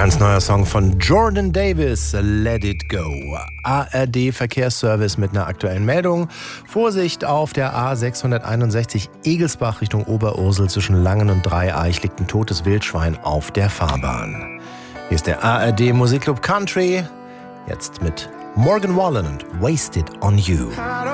Ganz neuer Song von Jordan Davis, Let It Go. ARD Verkehrsservice mit einer aktuellen Meldung. Vorsicht auf der A661 Egelsbach Richtung Oberursel zwischen Langen und Dreieich liegt ein totes Wildschwein auf der Fahrbahn. Hier ist der ARD Musikclub Country, jetzt mit Morgan Wallen und Wasted on You.